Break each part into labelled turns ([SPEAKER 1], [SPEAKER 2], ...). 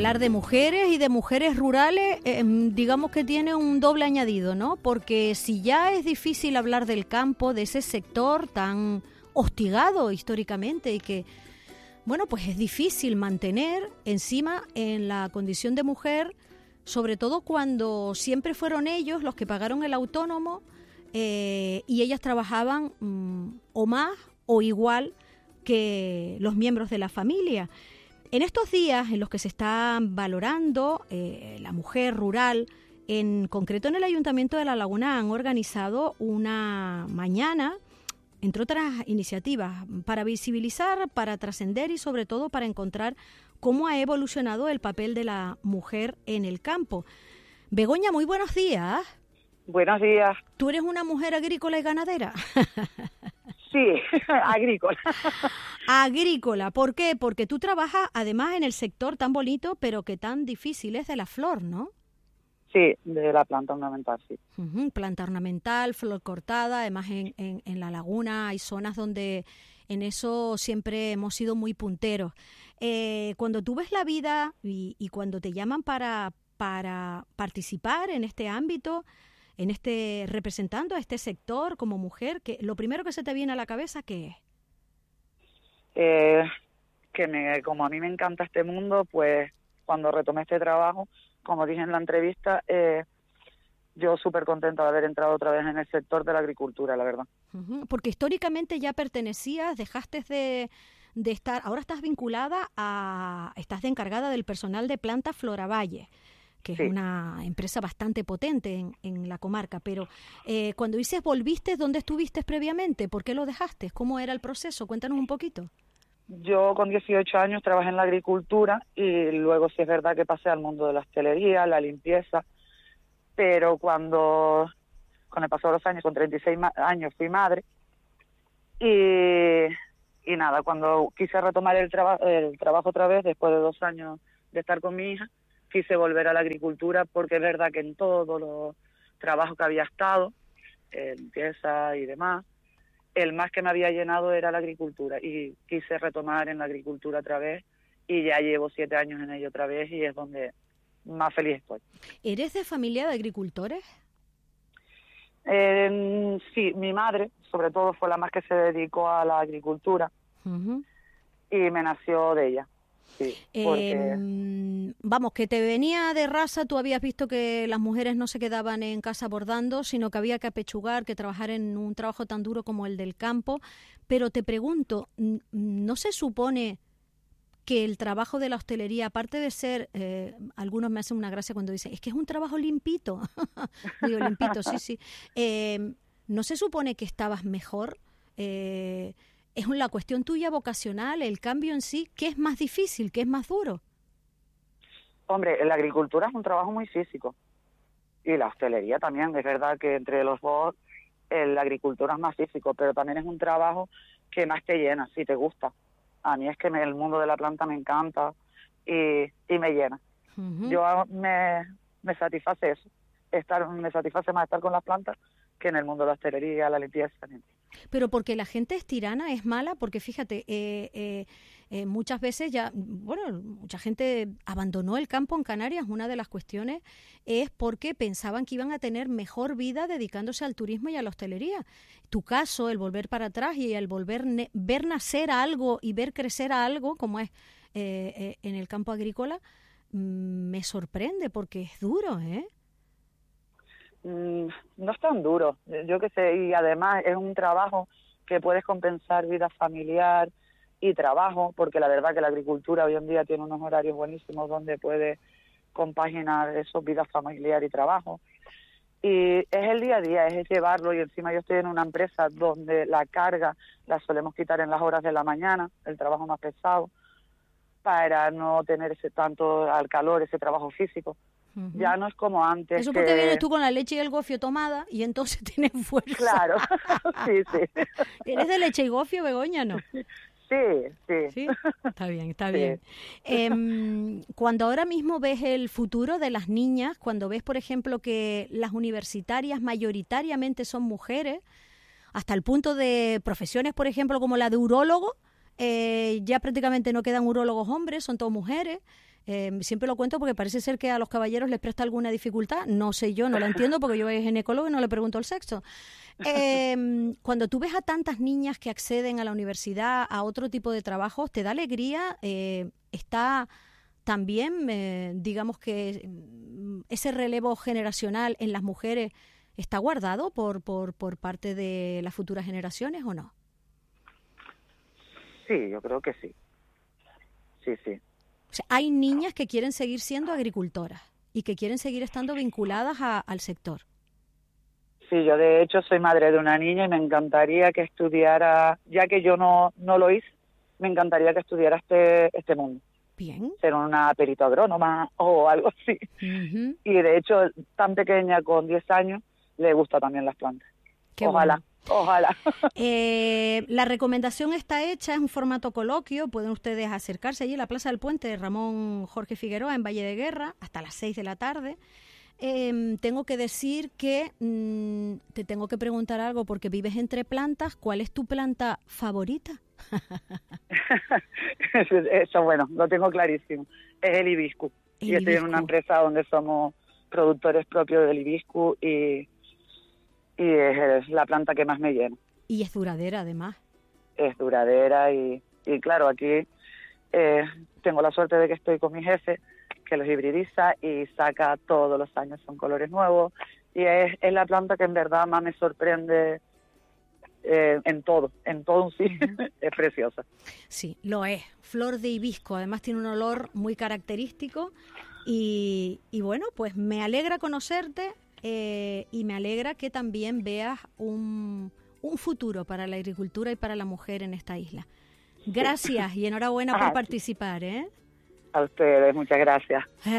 [SPEAKER 1] hablar de mujeres y de mujeres rurales, digamos que tiene un doble añadido, ¿no? Porque si ya es difícil hablar del campo, de ese sector tan hostigado históricamente y que, bueno, pues es difícil mantener encima en la condición de mujer, sobre todo cuando siempre fueron ellos los que pagaron el autónomo y ellas trabajaban o más o igual que los miembros de la familia. En estos días en los que se está valorando la mujer rural, en concreto en el Ayuntamiento de La Laguna han organizado una mañana, entre otras iniciativas, para visibilizar, para trascender y sobre todo para encontrar cómo ha evolucionado el papel de la mujer en el campo. Begoña, muy buenos días.
[SPEAKER 2] Buenos días.
[SPEAKER 1] ¿Tú eres una mujer agrícola y ganadera?
[SPEAKER 2] Sí, agrícola.
[SPEAKER 1] Agrícola, ¿por qué? Porque tú trabajas además en el sector tan bonito, pero que tan difícil es de la flor, ¿no?
[SPEAKER 2] Sí, de la planta ornamental, sí.
[SPEAKER 1] Planta ornamental, flor cortada, además en La Laguna hay zonas donde en eso siempre hemos sido muy punteros. Cuando tú ves la vida y cuando te llaman para participar en este ámbito, representando a este sector como mujer, que lo primero que se te viene a la cabeza, ¿qué es?
[SPEAKER 2] Como a mí me encanta este mundo, pues cuando retomé este trabajo, como dije en la entrevista, yo súper contenta de haber entrado otra vez en el sector de la agricultura, la verdad.
[SPEAKER 1] Porque históricamente ya pertenecías, dejaste de estar, ahora estás vinculada estás de encargada del personal de planta Floravalle, que sí, es una empresa bastante potente en la comarca, pero cuando dices volviste, ¿dónde estuviste previamente? ¿Por qué lo dejaste? ¿Cómo era el proceso? Cuéntanos un poquito.
[SPEAKER 2] Yo con 18 años trabajé en la agricultura y luego sí es verdad que pasé al mundo de la hostelería, la limpieza, pero con el paso de los años, con 36 años fui madre y nada, cuando quise retomar el trabajo otra vez, después de 2 años de estar con mi hija, quise volver a la agricultura porque es verdad que en todos los trabajos que había estado, limpieza y demás, el más que me había llenado era la agricultura y quise retomar en la agricultura otra vez y ya llevo 7 años en ello otra vez y es donde más feliz estoy.
[SPEAKER 1] ¿Eres de familia de agricultores?
[SPEAKER 2] Sí, mi madre sobre todo fue la más que se dedicó a la agricultura y me nació de ella. Sí,
[SPEAKER 1] vamos, que te venía de raza, tú habías visto que las mujeres no se quedaban en casa bordando, sino que había que apechugar, que trabajar en un trabajo tan duro como el del campo, pero te pregunto, ¿no se supone que el trabajo de la hostelería, aparte de ser, algunos me hacen una gracia cuando dicen, es que es un trabajo limpito, digo limpito, sí, ¿no se supone que estabas mejor? ¿Es la cuestión tuya vocacional, el cambio en sí? ¿Qué es más difícil, qué es más duro?
[SPEAKER 2] Hombre, la agricultura es un trabajo muy físico y la hostelería también. Es verdad que entre los dos la agricultura es más físico, pero también es un trabajo que más te llena, si te gusta. A mí es que el mundo de la planta me encanta y me llena. Yo me satisface eso, me satisface más estar con las plantas que en el mundo de la hostelería, la limpieza.
[SPEAKER 1] Pero porque la gente es tirana, es mala, porque fíjate, muchas veces mucha gente abandonó el campo en Canarias. Una de las cuestiones es porque pensaban que iban a tener mejor vida dedicándose al turismo y a la hostelería. Tu caso, el volver para atrás y el ver nacer a algo y ver crecer a algo, como es en el campo agrícola, me sorprende porque es duro, ¿eh?
[SPEAKER 2] No es tan duro, yo qué sé, y además es un trabajo que puedes compensar vida familiar y trabajo, porque la verdad que la agricultura hoy en día tiene unos horarios buenísimos donde puedes compaginar eso, vida familiar y trabajo. Y es el día a día, es llevarlo, y encima yo estoy en una empresa donde la carga la solemos quitar en las horas de la mañana, el trabajo más pesado, para no tener ese tanto al calor, ese trabajo físico. Ya no es como antes.
[SPEAKER 1] Eso porque vienes tú con la leche y el gofio tomada y entonces tienes fuerza.
[SPEAKER 2] Claro, sí.
[SPEAKER 1] ¿Eres de leche y gofio, Begoña, no?
[SPEAKER 2] Sí.
[SPEAKER 1] ¿Sí? Está bien. Cuando ahora mismo ves el futuro de las niñas, cuando ves, por ejemplo, que las universitarias mayoritariamente son mujeres, hasta el punto de profesiones, por ejemplo, como la de urólogo, ya prácticamente no quedan urólogos hombres, son todos mujeres. Siempre lo cuento porque parece ser que a los caballeros les presta alguna dificultad. No sé yo, no la entiendo porque yo soy ginecólogo y no le pregunto el sexo. Cuando tú ves a tantas niñas que acceden a la universidad, a otro tipo de trabajos, ¿te da alegría? ¿Está también, digamos que ese relevo generacional en las mujeres está guardado por parte de las futuras generaciones o no?
[SPEAKER 2] Sí, yo creo que sí. Sí.
[SPEAKER 1] O sea, hay niñas que quieren seguir siendo agricultoras y que quieren seguir estando vinculadas al sector.
[SPEAKER 2] Sí, yo de hecho soy madre de una niña y me encantaría que estudiara, ya que yo no lo hice, me encantaría que estudiara este mundo.
[SPEAKER 1] Bien.
[SPEAKER 2] Ser una perito agrónoma o algo así.
[SPEAKER 1] Uh-huh.
[SPEAKER 2] Y de hecho, tan pequeña, con 10 años, le gusta también las plantas.
[SPEAKER 1] Qué
[SPEAKER 2] ojalá,
[SPEAKER 1] bueno.
[SPEAKER 2] Ojalá.
[SPEAKER 1] La recomendación está hecha, es un formato coloquio, pueden ustedes acercarse allí a la Plaza del Puente de Ramón Jorge Figueroa en Valle de Guerra hasta las 6 de la tarde. Tengo que decir que te tengo que preguntar algo porque vives entre plantas. ¿Cuál es tu planta favorita?
[SPEAKER 2] Eso, bueno, lo tengo clarísimo. Es el hibiscus. Y estoy en una empresa donde somos productores propios del hibiscus y es la planta que más me llena.
[SPEAKER 1] Y es duradera, además.
[SPEAKER 2] Es duradera y claro, aquí tengo la suerte de que estoy con mi jefe, que los hibridiza y saca todos los años, son colores nuevos. Y es la planta que en verdad más me sorprende en todo un sí. Uh-huh. Es preciosa.
[SPEAKER 1] Sí, lo es. Flor de hibisco, además tiene un olor muy característico y bueno, pues me alegra conocerte y me alegra que también veas un futuro para la agricultura y para la mujer en esta isla. Gracias y enhorabuena por participar, ¿eh?
[SPEAKER 2] A ustedes, muchas gracias.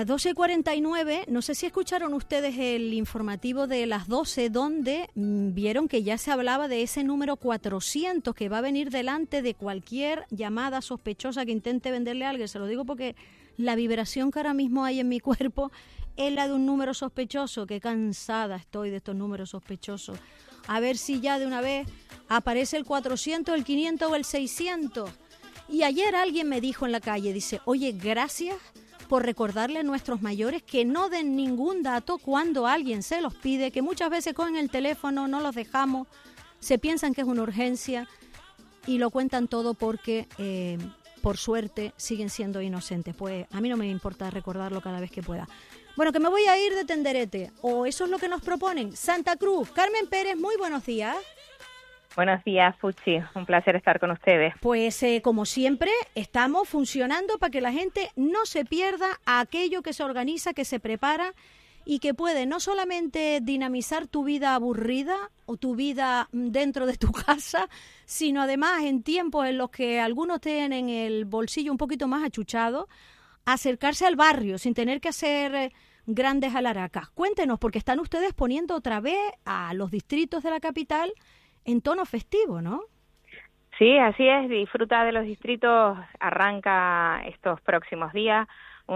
[SPEAKER 1] 12:49, no sé si escucharon ustedes el informativo de las 12, donde vieron que ya se hablaba de ese número 400 que va a venir delante de cualquier llamada sospechosa que intente venderle a alguien. Se lo digo porque la vibración que ahora mismo hay en mi cuerpo es la de un número sospechoso. Qué cansada estoy de estos números sospechosos. A ver si ya de una vez aparece el 400, el 500 o el 600. Y ayer alguien me dijo en la calle, dice, oye, gracias por recordarle a nuestros mayores que no den ningún dato cuando alguien se los pide, que muchas veces cogen el teléfono, no los dejamos, se piensan que es una urgencia y lo cuentan todo porque, por suerte, siguen siendo inocentes. Pues a mí no me importa recordarlo cada vez que pueda. Bueno, que me voy a ir de tenderete, o eso es lo que nos proponen. Santa Cruz, Carmen Pérez, muy buenos días.
[SPEAKER 3] Buenos días, Fuchi. Un placer estar con ustedes.
[SPEAKER 1] Pues, como siempre, estamos funcionando para que la gente no se pierda aquello que se organiza, que se prepara y que puede no solamente dinamizar tu vida aburrida o tu vida dentro de tu casa, sino además en tiempos en los que algunos tienen el bolsillo un poquito más achuchado, acercarse al barrio sin tener que hacer grandes alaracas. Cuéntenos, porque están ustedes poniendo otra vez a los distritos de la capital en tono festivo, ¿no?
[SPEAKER 3] Sí, así es. Disfruta de los distritos. Arranca estos próximos días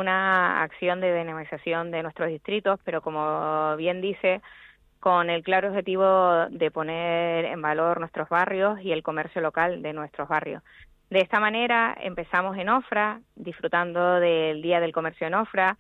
[SPEAKER 3] una acción de dinamización de nuestros distritos, pero como bien dice, con el claro objetivo de poner en valor nuestros barrios y el comercio local de nuestros barrios. De esta manera empezamos en Ofra, disfrutando del Día del Comercio en Ofra.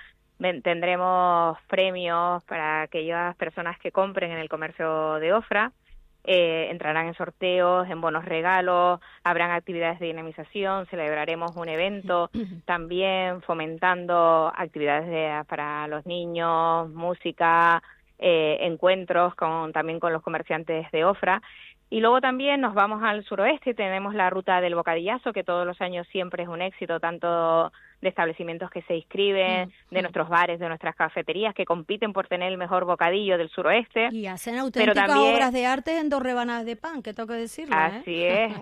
[SPEAKER 3] Tendremos premios para aquellas personas que compren en el comercio de Ofra. Entrarán en sorteos, en bonos regalos, habrán actividades de dinamización, celebraremos un evento, también fomentando actividades para los niños, música, encuentros también con los comerciantes de Ofra. Y luego también nos vamos al suroeste, tenemos la ruta del bocadillazo, que todos los años siempre es un éxito, tanto de establecimientos que se inscriben, de nuestros bares, de nuestras cafeterías, que compiten por tener el mejor bocadillo del suroeste.
[SPEAKER 1] Y hacen auténticas también obras de arte en 2 rebanadas de pan, que tengo que decirlo.
[SPEAKER 3] Así es.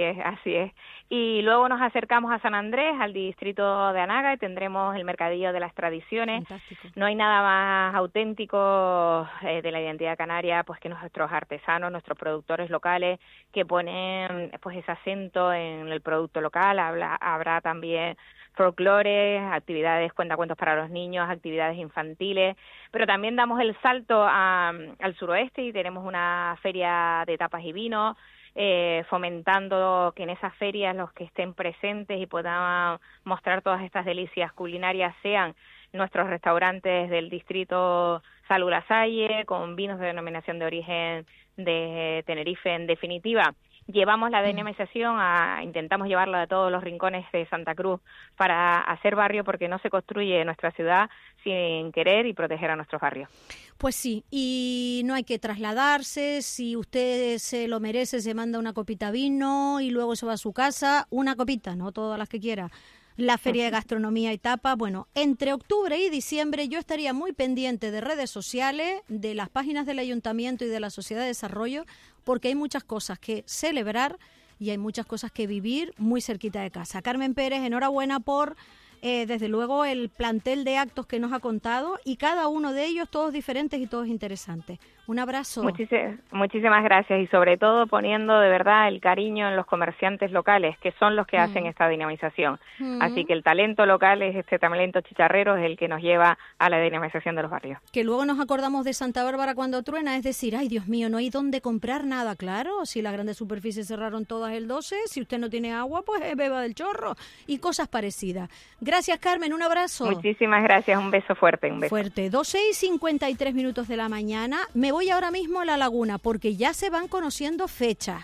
[SPEAKER 3] Y luego nos acercamos a San Andrés, al distrito de Anaga, y tendremos el Mercadillo de las Tradiciones.
[SPEAKER 1] Fantástico.
[SPEAKER 3] No hay nada más auténtico de la identidad canaria pues que nuestros artesanos, nuestros productores locales, que ponen pues ese acento en el producto local. Habrá también folclore, actividades, cuentacuentos para los niños, actividades infantiles, pero también damos el salto al suroeste y tenemos una feria de tapas y vinos, fomentando que en esas ferias los que estén presentes y puedan mostrar todas estas delicias culinarias sean nuestros restaurantes del distrito Salud Lasalle, con vinos de denominación de origen de Tenerife. En definitiva, llevamos la dinamización, intentamos llevarla a todos los rincones de Santa Cruz para hacer barrio, porque no se construye nuestra ciudad sin querer y proteger a nuestros barrios.
[SPEAKER 1] Pues sí, y no hay que trasladarse, si usted se lo merece, se manda una copita vino y luego se va a su casa, una copita, no todas las que quiera. La Feria de Gastronomía y Tapa, bueno, entre octubre y diciembre yo estaría muy pendiente de redes sociales, de las páginas del Ayuntamiento y de la Sociedad de Desarrollo, porque hay muchas cosas que celebrar y hay muchas cosas que vivir muy cerquita de casa. Carmen Pérez, enhorabuena por, desde luego, el plantel de actos que nos ha contado, y cada uno de ellos todos diferentes y todos interesantes. Un abrazo.
[SPEAKER 3] Muchísimas gracias, y sobre todo poniendo de verdad el cariño en los comerciantes locales, que son los que hacen esta dinamización. Así que el talento local, es este talento chicharrero, es el que nos lleva a la dinamización de los barrios.
[SPEAKER 1] Que luego nos acordamos de Santa Bárbara cuando truena, es decir, ay Dios mío, no hay dónde comprar nada, claro, si las grandes superficies cerraron todas el 12, si usted no tiene agua, pues beba del chorro, y cosas parecidas. Gracias, Carmen, un abrazo.
[SPEAKER 3] Muchísimas gracias, un beso fuerte. Un beso.
[SPEAKER 1] Fuerte. 12:53 de la mañana. Me voy ahora mismo a La Laguna porque ya se van conociendo fechas.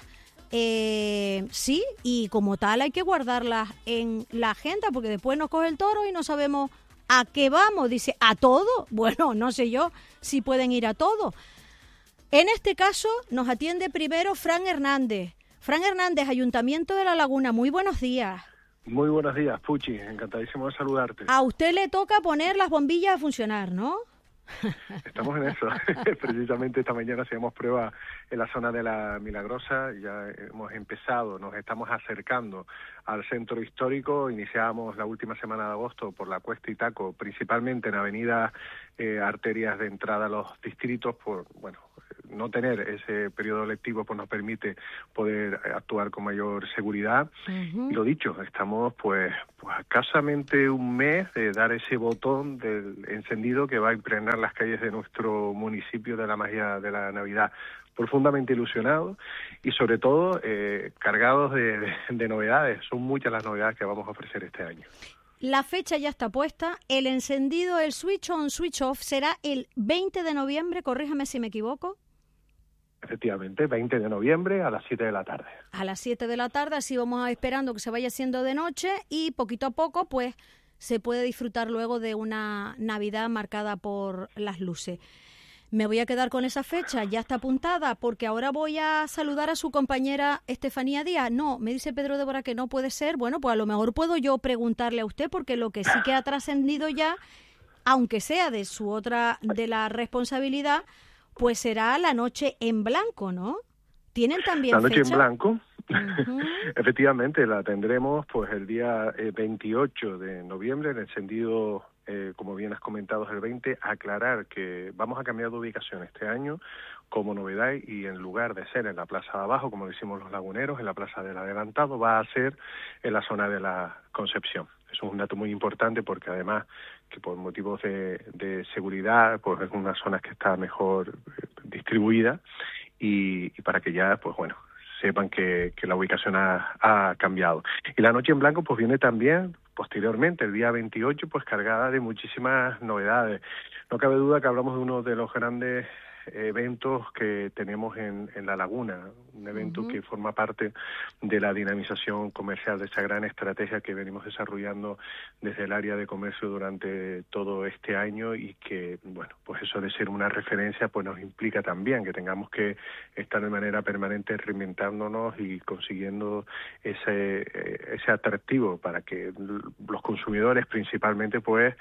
[SPEAKER 1] Sí, y como tal hay que guardarlas en la agenda porque después nos coge el toro y no sabemos a qué vamos. Dice, ¿a todo? Bueno, no sé yo si pueden ir a todo. En este caso nos atiende primero Fran Hernández. Fran Hernández, Ayuntamiento de La Laguna, muy buenos días.
[SPEAKER 4] Muy buenos días, Puchi, encantadísimo de saludarte.
[SPEAKER 1] A usted le toca poner las bombillas a funcionar, ¿no?
[SPEAKER 4] Estamos en eso. Precisamente esta mañana hacíamos prueba en la zona de la Milagrosa, ya hemos empezado, nos estamos acercando al centro histórico, iniciamos la última semana de agosto por la Cuesta Itaco, principalmente en avenidas, arterias de entrada a los distritos, por, bueno, no tener ese periodo lectivo pues nos permite poder actuar con mayor seguridad. Y lo dicho, estamos pues escasamente un mes de dar ese botón del encendido que va a impregnar las calles de nuestro municipio de la magia de la Navidad. Profundamente ilusionados y sobre todo cargados de novedades. Son muchas las novedades que vamos a ofrecer este año.
[SPEAKER 1] La fecha ya está puesta. El encendido, el switch on, switch off, será el 20 de noviembre, corríjame si me equivoco.
[SPEAKER 4] Efectivamente, 20 de noviembre a las 7 de la tarde.
[SPEAKER 1] A las 7 de la tarde, así vamos esperando que se vaya haciendo de noche y poquito a poco pues se puede disfrutar luego de una Navidad marcada por las luces. Me voy a quedar con esa fecha, ya está apuntada, porque ahora voy a saludar a su compañera Estefanía Díaz. No, me dice Pedro Débora que no puede ser. Bueno, pues a lo mejor puedo yo preguntarle a usted, porque lo que sí que ha trascendido ya, aunque sea de su otra, de la responsabilidad, pues será la noche en blanco, ¿no? ¿Tienen también
[SPEAKER 4] la noche
[SPEAKER 1] fecha?
[SPEAKER 4] En blanco? Efectivamente, la tendremos pues el día 28 de noviembre, el encendido, como bien has comentado, es el 20. Aclarar que vamos a cambiar de ubicación este año como novedad, y en lugar de ser en la Plaza de Abajo, como decimos los laguneros, en la Plaza del Adelantado, va a ser en la zona de la Concepción. Eso es un dato muy importante porque además que por motivos de seguridad pues es una zona que está mejor distribuida y para que ya pues bueno sepan que la ubicación ha cambiado. Y la noche en blanco pues viene también posteriormente, el día 28, pues cargada de muchísimas novedades. No cabe duda que hablamos de uno de los grandes eventos que tenemos en La Laguna, un evento que forma parte de la dinamización comercial, de esa gran estrategia que venimos desarrollando desde el área de comercio durante todo este año, y que, bueno, pues eso de ser una referencia pues nos implica también que tengamos que estar de manera permanente reinventándonos y consiguiendo ese atractivo para que los consumidores principalmente pues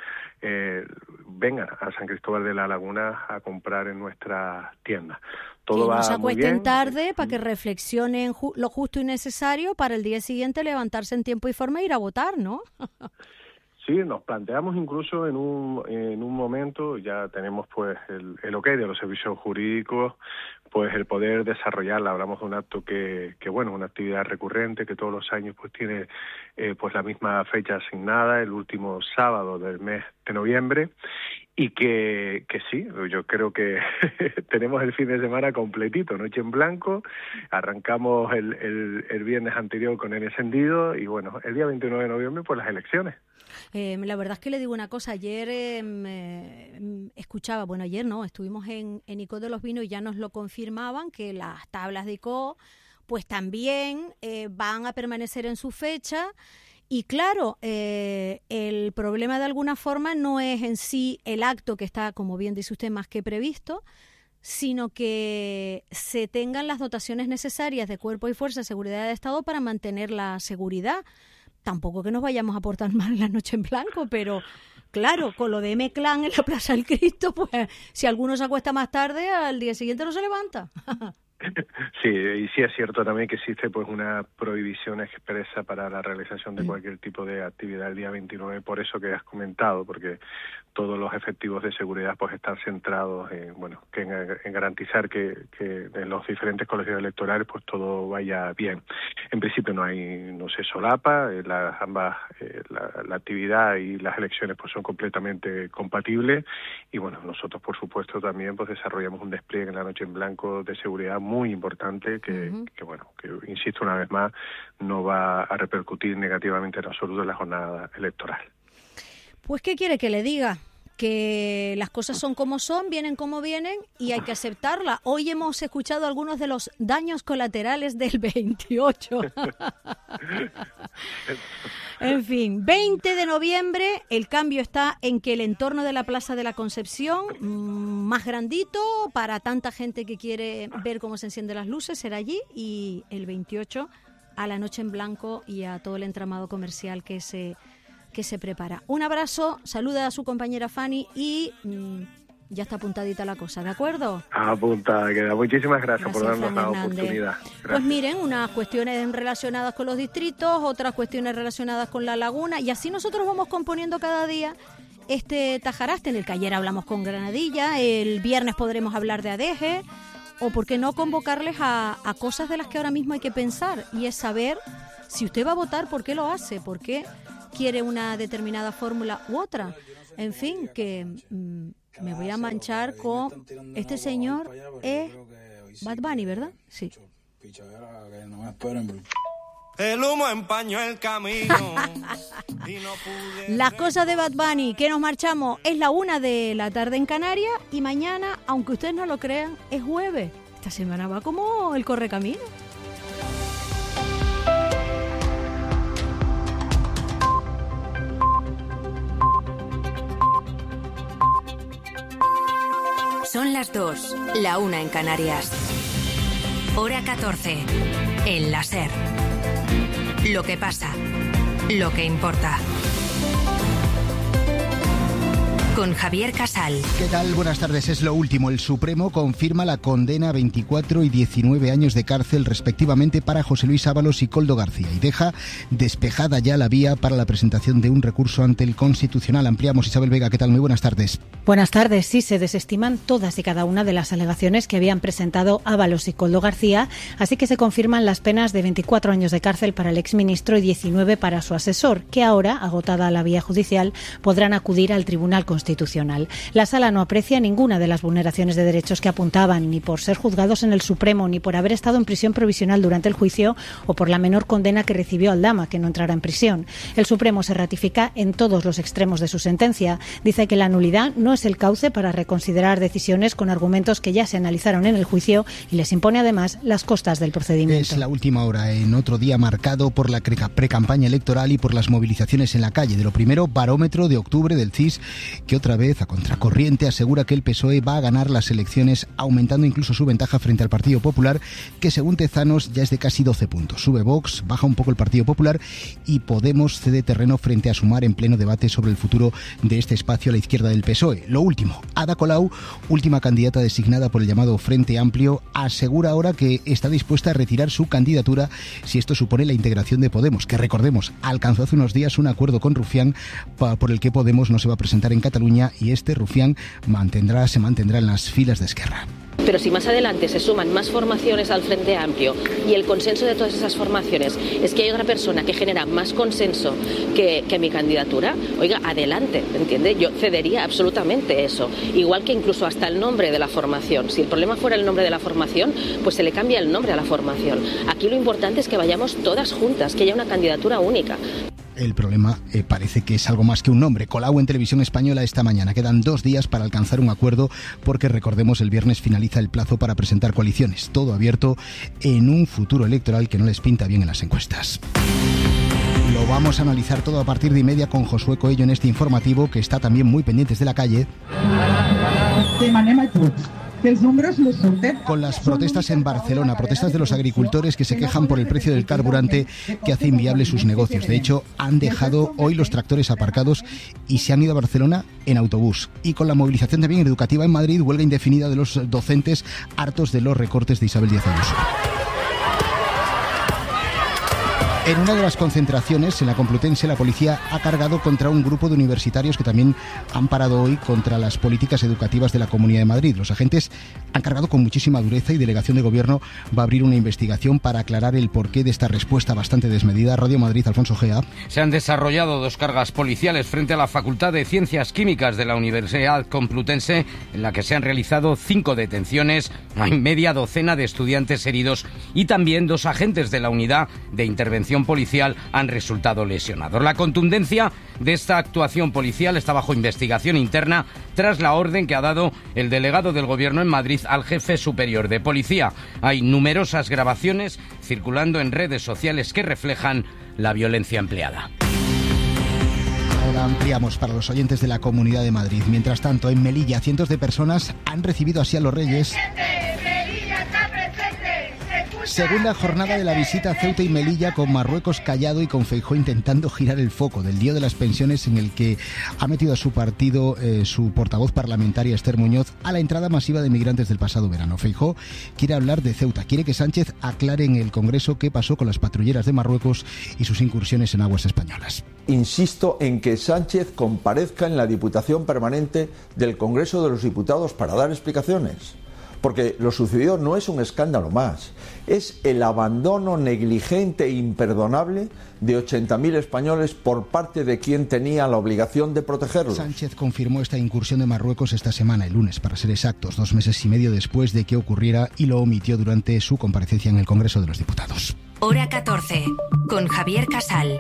[SPEAKER 4] vengan a San Cristóbal de La Laguna a comprar en nuestra tienda. Todo
[SPEAKER 1] que
[SPEAKER 4] va
[SPEAKER 1] no se acuesten
[SPEAKER 4] muy bien.
[SPEAKER 1] Tarde para que reflexionen lo justo y necesario para el día siguiente levantarse en tiempo y forma e ir a votar, ¿no?
[SPEAKER 4] Sí, nos planteamos incluso en un momento, ya tenemos pues el ok de los servicios jurídicos, pues el poder desarrollarla. Hablamos de un acto que bueno, una actividad recurrente que todos los años pues tiene pues la misma fecha asignada, el último sábado del mes de noviembre, y que sí, yo creo que tenemos el fin de semana completito, noche en blanco, arrancamos el viernes anterior con el encendido y bueno, el día 29 de noviembre pues las elecciones.
[SPEAKER 1] La verdad es que le digo una cosa, ayer escuchaba, bueno, ayer no, estuvimos en ICO de los Vinos y ya nos lo confirmaban que las tablas de ICO pues también van a permanecer en su fecha. Y claro, el problema de alguna forma no es en sí el acto que está, como bien dice usted, más que previsto, sino que se tengan las dotaciones necesarias de cuerpo y fuerza de seguridad de Estado para mantener la seguridad. Tampoco que nos vayamos a portar mal la noche en blanco, pero claro, con lo de M-Clan en la Plaza del Cristo, pues si alguno se acuesta más tarde, al día siguiente no se levanta.
[SPEAKER 4] Sí, y sí es cierto también que existe pues una prohibición expresa para la realización de cualquier tipo de actividad el día 29, por eso que has comentado, porque todos los efectivos de seguridad pues están centrados en garantizar que en los diferentes colegios electorales pues todo vaya bien. En principio no se solapa, la actividad y las elecciones pues son completamente compatibles y bueno, nosotros por supuesto también pues desarrollamos un despliegue en la noche en blanco de seguridad muy importante que insisto una vez más no va a repercutir negativamente en absoluto en la jornada electoral.
[SPEAKER 1] Pues ¿qué quiere que le diga? Que las cosas son como son, vienen como vienen y hay que aceptarla. Hoy hemos escuchado algunos de los daños colaterales del 28. En fin, 20 de noviembre, el cambio está en que el entorno de la Plaza de la Concepción, más grandito, para tanta gente que quiere ver cómo se encienden las luces, será allí, y el 28 a la noche en blanco y a todo el entramado comercial que se prepara. Un abrazo, saluda a su compañera Fanny y ya está apuntadita la cosa, ¿de acuerdo?
[SPEAKER 4] Apuntada queda. Muchísimas gracias por darnos la oportunidad. Gracias.
[SPEAKER 1] Pues miren, unas cuestiones relacionadas con los distritos, otras cuestiones relacionadas con la laguna, y así nosotros vamos componiendo cada día este Tajaraste, en el que ayer hablamos con Granadilla, el viernes podremos hablar de Adeje, o por qué no convocarles a cosas de las que ahora mismo hay que pensar, y es saber si usted va a votar, por qué lo hace, por qué quiere una determinada fórmula u otra. En fin, que me voy a manchar con este señor, Bad Bunny, ¿verdad? Sí.
[SPEAKER 5] El humo empañó el camino.
[SPEAKER 1] Las cosas de Bad Bunny, que nos marchamos. Es la 1:00 p.m. en Canarias y mañana, aunque ustedes no lo crean, es jueves. Esta semana va como el correcamino.
[SPEAKER 6] Son las 2, la 1 en Canarias. Hora 14, en la SER. Lo que pasa, lo que importa. Con Javier Casal.
[SPEAKER 7] ¿Qué tal? Buenas tardes. Es lo último. El Supremo confirma la condena a 24 y 19 años de cárcel respectivamente para José Luis Ábalos y Koldo García y deja despejada ya la vía para la presentación de un recurso ante el Constitucional. Ampliamos. Isabel Vega, ¿qué tal? Muy buenas tardes.
[SPEAKER 8] Buenas tardes. Sí, se desestiman todas y cada una de las alegaciones que habían presentado Ábalos y Koldo García, así que se confirman las penas de 24 años de cárcel para el exministro y 19 para su asesor, que ahora, agotada la vía judicial, podrán acudir al Tribunal Constitucional. La Sala no aprecia ninguna de las vulneraciones de derechos que apuntaban, ni por ser juzgados en el Supremo, ni por haber estado en prisión provisional durante el juicio o por la menor condena que recibió Aldama, que no entrará en prisión. El Supremo se ratifica en todos los extremos de su sentencia. Dice que la nulidad no es el cauce para reconsiderar decisiones con argumentos que ya se analizaron en el juicio y les impone además las costas del procedimiento.
[SPEAKER 7] Es la última hora, en otro día marcado por la precampaña electoral y por las movilizaciones en la calle. De lo primero, barómetro de octubre del CIS, que otra vez, a contracorriente, asegura que el PSOE va a ganar las elecciones, aumentando incluso su ventaja frente al Partido Popular, que según Tezanos ya es de casi 12 puntos. Sube Vox, baja un poco el Partido Popular y Podemos cede terreno frente a Sumar en pleno debate sobre el futuro de este espacio a la izquierda del PSOE. Lo último, Ada Colau, última candidata designada por el llamado Frente Amplio, asegura ahora que está dispuesta a retirar su candidatura si esto supone la integración de Podemos, que recordemos, alcanzó hace unos días un acuerdo con Rufián por el que Podemos no se va a presentar en Cataluña y este Rufián se mantendrá en las filas de Esquerra.
[SPEAKER 9] Pero si más adelante se suman más formaciones al Frente Amplio y el consenso de todas esas formaciones es que hay otra persona que genera más consenso que mi candidatura, oiga, adelante, ¿entiende? Yo cedería absolutamente eso. Igual que incluso hasta el nombre de la formación. Si el problema fuera el nombre de la formación, pues se le cambia el nombre a la formación. Aquí lo importante es que vayamos todas juntas, que haya una candidatura única.
[SPEAKER 7] El problema parece que es algo más que un nombre. Colau en Televisión Española esta mañana. Quedan 2 días para alcanzar un acuerdo porque, recordemos, el viernes finaliza el plazo para presentar coaliciones. Todo abierto en un futuro electoral que no les pinta bien en las encuestas. Lo vamos a analizar todo a partir de 1:30 con Josué Coello en este informativo, que está también muy pendientes de la calle. Con las protestas en Barcelona, protestas de los agricultores que se quejan por el precio del carburante que hace inviable sus negocios. De hecho, han dejado hoy los tractores aparcados y se han ido a Barcelona en autobús. Y con la movilización también educativa en Madrid, huelga indefinida de los docentes hartos de los recortes de Isabel Díaz Ayuso. En una de las concentraciones, en la Complutense, la policía ha cargado contra un grupo de universitarios que también han parado hoy contra las políticas educativas de la Comunidad de Madrid. Los agentes han cargado con muchísima dureza y Delegación de Gobierno va a abrir una investigación para aclarar el porqué de esta respuesta bastante desmedida. Radio Madrid, Alfonso Gea.
[SPEAKER 10] Se han desarrollado 2 cargas policiales frente a la Facultad de Ciencias Químicas de la Universidad Complutense, en la que se han realizado 5 detenciones, hay media docena de estudiantes heridos y también 2 agentes de la Unidad de Intervención Policial han resultado lesionados. La contundencia de esta actuación policial está bajo investigación interna tras la orden que ha dado el delegado del Gobierno en Madrid al jefe superior de policía. Hay numerosas grabaciones circulando en redes sociales que reflejan la violencia empleada.
[SPEAKER 7] Ahora ampliamos para los oyentes de la Comunidad de Madrid. Mientras tanto, en Melilla, cientos de personas han recibido así a los Reyes. Segunda jornada de la visita a Ceuta y Melilla, con Marruecos callado y con Feijóo intentando girar el foco del lío de las pensiones, en el que ha metido a su partido su portavoz parlamentaria Esther Muñoz a la entrada masiva de migrantes del pasado verano. Feijóo quiere hablar de Ceuta, quiere que Sánchez aclare en el Congreso qué pasó con las patrulleras de Marruecos y sus incursiones en aguas españolas.
[SPEAKER 11] Insisto en que Sánchez comparezca en la Diputación Permanente del Congreso de los Diputados para dar explicaciones. Porque lo sucedido no es un escándalo más, es el abandono negligente e imperdonable de 80.000 españoles por parte de quien tenía la obligación de protegerlos.
[SPEAKER 7] Sánchez confirmó esta incursión de Marruecos esta semana, el lunes, para ser exactos, 2 meses y medio después de que ocurriera, y lo omitió durante su comparecencia en el Congreso de los Diputados.
[SPEAKER 6] Hora 14, con Javier Casal.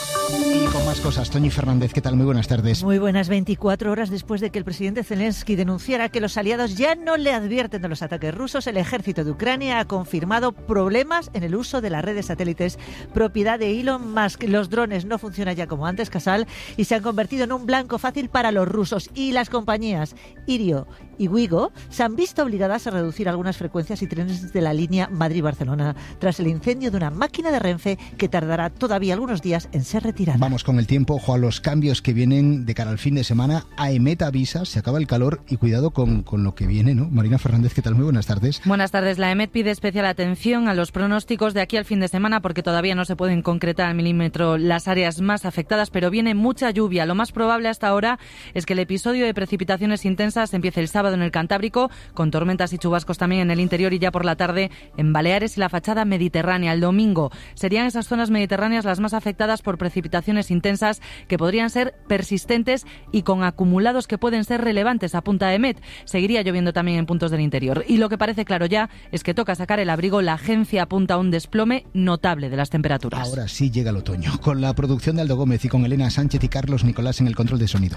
[SPEAKER 7] Y con más cosas, Toñi Fernández, ¿qué tal? Muy buenas tardes.
[SPEAKER 12] Muy buenas. 24 horas después de que el presidente Zelensky denunciara que los aliados ya no le advierten de los ataques rusos, el ejército de Ucrania ha confirmado problemas en el uso de las redes satélites propiedad de Elon Musk. Los drones no funcionan ya como antes, Casal, y se han convertido en un blanco fácil para los rusos. Y las compañías Irio y Wigo se han visto obligadas a reducir algunas frecuencias y trenes de la línea Madrid-Barcelona tras el incendio de una máquina de Renfe que tardará todavía algunos días en ser retirada.
[SPEAKER 7] Vamos con el tiempo, ojo a los cambios que vienen de cara al fin de semana. AEMET avisa, se acaba el calor y cuidado con lo que viene, ¿no? Marina Fernández, ¿qué tal? Muy buenas tardes.
[SPEAKER 13] Buenas tardes. La AEMET pide especial atención a los pronósticos de aquí al fin de semana porque todavía no se pueden concretar al milímetro las áreas más afectadas, pero viene mucha lluvia. Lo más probable hasta ahora es que el episodio de precipitaciones intensas empiece el sábado en el Cantábrico, con tormentas y chubascos también en el interior y ya por la tarde en Baleares y la fachada mediterránea. El domingo serían esas zonas mediterráneas las más afectadas por precipitaciones intensas que podrían ser persistentes y con acumulados que pueden ser relevantes, apunta AEMET. Seguiría lloviendo también en puntos del interior. Y lo que parece claro ya es que toca sacar el abrigo. La agencia apunta a un desplome notable de las temperaturas.
[SPEAKER 7] Ahora sí llega el otoño, con la producción de Aldo Gómez y con Elena Sánchez y Carlos Nicolás en el control de sonido.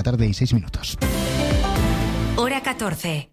[SPEAKER 7] 2:06 p.m.
[SPEAKER 6] Hora 14.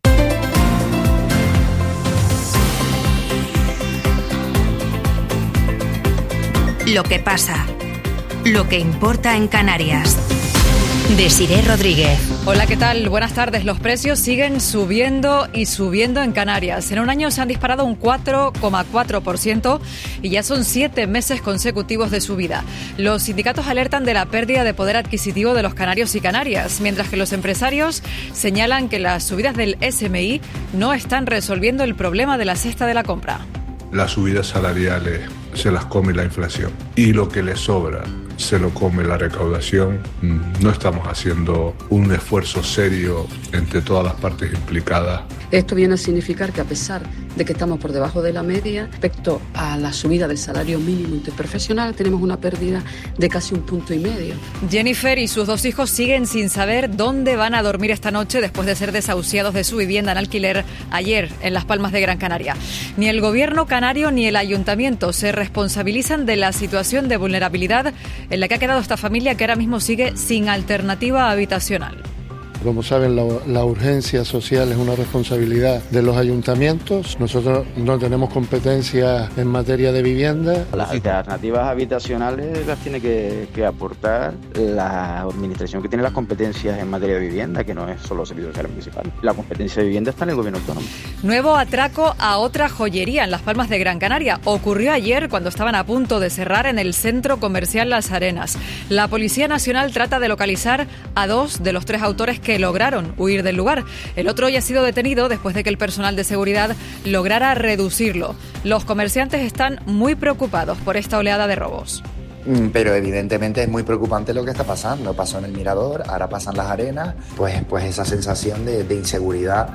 [SPEAKER 6] Lo que pasa, lo que importa en Canarias. Desiré Rodríguez.
[SPEAKER 14] Hola, ¿qué tal? Buenas tardes. Los precios siguen subiendo y subiendo en Canarias. En un año se han disparado un 4,4% y ya son 7 meses consecutivos de subida. Los sindicatos alertan de la pérdida de poder adquisitivo de los canarios y canarias, mientras que los empresarios señalan que las subidas del SMI no están resolviendo el problema de la cesta de la compra.
[SPEAKER 15] Las subidas salariales se las come la inflación y lo que les sobra se lo come la recaudación. No estamos haciendo un esfuerzo serio entre todas las partes implicadas.
[SPEAKER 16] Esto viene a significar que a pesar de que estamos por debajo de la media, respecto a la subida del salario mínimo interprofesional, tenemos una pérdida de casi 1,5 puntos.
[SPEAKER 14] Jennifer y sus 2 hijos siguen sin saber dónde van a dormir esta noche después de ser desahuciados de su vivienda en alquiler ayer en Las Palmas de Gran Canaria. Ni el gobierno canario ni el ayuntamiento se responsabilizan de la situación de vulnerabilidad en la que ha quedado esta familia, que ahora mismo sigue sin alternativa habitacional.
[SPEAKER 17] Como saben, la urgencia social es una responsabilidad de los ayuntamientos. Nosotros no tenemos competencia en materia de vivienda.
[SPEAKER 18] Las alternativas habitacionales las tiene que aportar la administración que tiene las competencias en materia de vivienda, que no es solo servicios sociales municipales. La competencia de vivienda está en el gobierno autónomo.
[SPEAKER 14] Nuevo atraco a otra joyería en Las Palmas de Gran Canaria. Ocurrió ayer cuando estaban a punto de cerrar en el centro comercial Las Arenas. La Policía Nacional trata de localizar a 2 de los 3 autores que lograron huir del lugar. El otro ya ha sido detenido después de que el personal de seguridad lograra reducirlo. Los comerciantes están muy preocupados por esta oleada de robos.
[SPEAKER 19] Pero evidentemente es muy preocupante lo que está pasando. Pasó en el Mirador, ahora pasan Las Arenas, pues esa sensación de inseguridad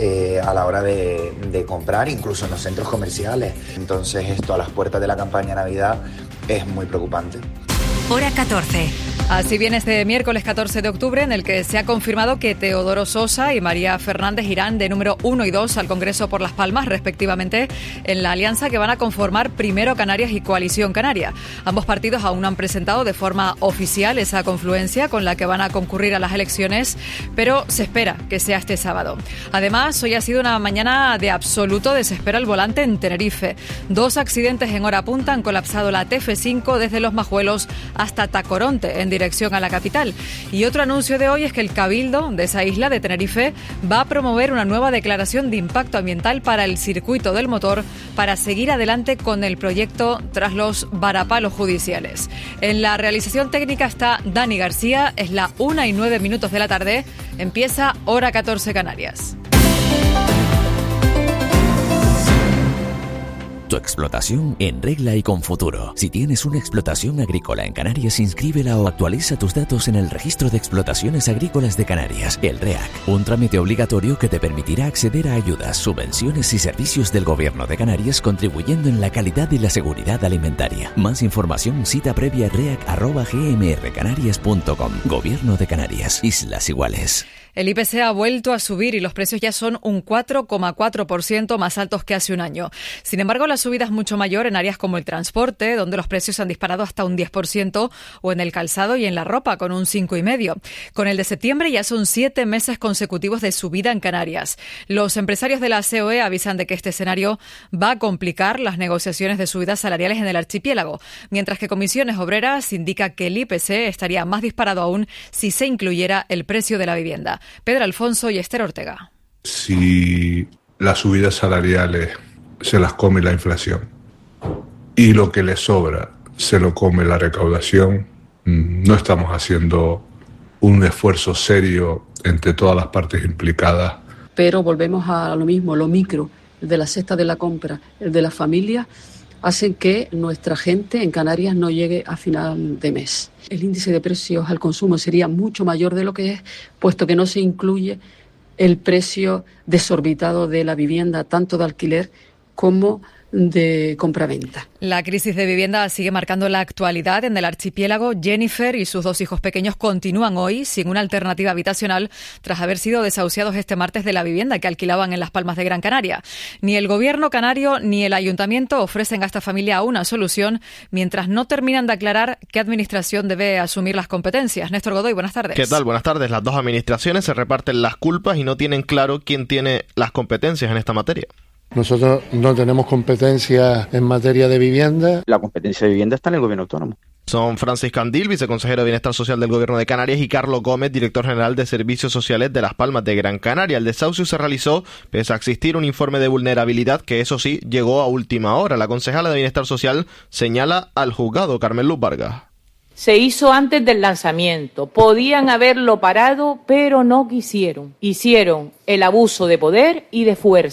[SPEAKER 19] a la hora de comprar, incluso en los centros comerciales. Entonces esto a las puertas de la campaña Navidad es muy preocupante.
[SPEAKER 6] Hora 14.
[SPEAKER 14] Así viene este miércoles 14 de octubre, en el que se ha confirmado que Teodoro Sosa y María Fernández irán de número 1 y 2 al Congreso por Las Palmas, respectivamente, en la alianza que van a conformar Primero Canarias y Coalición Canaria. Ambos partidos aún no han presentado de forma oficial esa confluencia con la que van a concurrir a las elecciones, pero se espera que sea este sábado. Además, hoy ha sido una mañana de absoluto desespero al volante en Tenerife. 2 accidentes en hora punta han colapsado la TF5 desde Los Majuelos hasta Tacoronte, en dirección a la capital. Y otro anuncio de hoy es que el Cabildo de esa isla de Tenerife va a promover una nueva declaración de impacto ambiental para el circuito del motor para seguir adelante con el proyecto tras los varapalos judiciales. En la realización técnica está Dani García. Es la 1:09 de la tarde. Empieza Hora 14 Canarias.
[SPEAKER 20] Tu explotación en regla y con futuro. Si tienes una explotación agrícola en Canarias, inscríbela o actualiza tus datos en el Registro de Explotaciones Agrícolas de Canarias, el REAC. Un trámite obligatorio que te permitirá acceder a ayudas, subvenciones y servicios del Gobierno de Canarias, contribuyendo en la calidad y la seguridad alimentaria. Más información, cita previa reac@gmrcanarias.com. Gobierno de Canarias, Islas Iguales.
[SPEAKER 14] El IPC ha vuelto a subir y los precios ya son un 4,4% más altos que hace un año. Sin embargo, la subida es mucho mayor en áreas como el transporte, donde los precios han disparado hasta un 10%, o en el calzado y en la ropa, con un 5,5%. Con el de septiembre ya son 7 meses consecutivos de subida en Canarias. Los empresarios de la COE avisan de que este escenario va a complicar las negociaciones de subidas salariales en el archipiélago, mientras que Comisiones Obreras indica que el IPC estaría más disparado aún si se incluyera el precio de la vivienda. Pedro Alfonso y Esther Ortega.
[SPEAKER 15] Si las subidas salariales se las come la inflación y lo que le sobra se lo come la recaudación, no estamos haciendo un esfuerzo serio entre todas las partes implicadas.
[SPEAKER 16] Pero volvemos a lo mismo, lo micro, el de la cesta de la compra, el de la familia, hacen que nuestra gente en Canarias no llegue a final de mes. El índice de precios al consumo sería mucho mayor de lo que es, puesto que no se incluye el precio desorbitado de la vivienda, tanto de alquiler como de compraventa.
[SPEAKER 14] La crisis de vivienda sigue marcando la actualidad en el archipiélago. Jennifer y sus 2 hijos pequeños continúan hoy sin una alternativa habitacional tras haber sido desahuciados este martes de la vivienda que alquilaban en Las Palmas de Gran Canaria. Ni el gobierno canario ni el ayuntamiento ofrecen a esta familia una solución mientras no terminan de aclarar qué administración debe asumir las competencias. Néstor Godoy, buenas tardes.
[SPEAKER 21] ¿Qué tal? Buenas tardes. Las 2 administraciones se reparten las culpas y no tienen claro quién tiene las competencias en esta materia.
[SPEAKER 17] Nosotros no tenemos competencia en materia de vivienda.
[SPEAKER 18] La competencia de vivienda está en el gobierno autónomo.
[SPEAKER 21] Son Francis Candil, viceconsejero de Bienestar Social del Gobierno de Canarias, y Carlos Gómez, director general de Servicios Sociales de Las Palmas de Gran Canaria. El desahucio se realizó pese a existir un informe de vulnerabilidad que, eso sí, llegó a última hora. La concejala de Bienestar Social señala al juzgado, Carmen Luz Vargas.
[SPEAKER 22] Se hizo antes del lanzamiento. Podían haberlo parado, pero no quisieron. Hicieron el abuso de poder y de fuerza.